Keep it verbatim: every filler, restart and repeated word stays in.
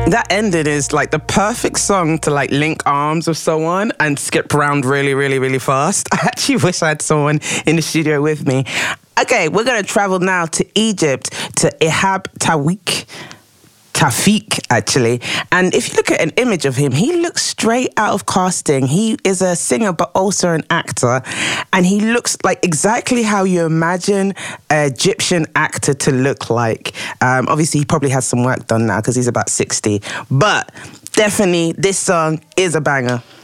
That ending is like the perfect song to like link arms with someone and skip around really, really, really fast. I actually wish I had someone in the studio with me. Okay, we're going to travel now to Egypt, to Ihab Tawfiq. Tawfiq, actually. And if you look at an image of him, he looks straight out of casting. He is a singer, but also an actor. And he looks like exactly how you imagine an Egyptian actor to look like. Um, obviously, he probably has some work done now because he's about sixty. But definitely, this song is a banger.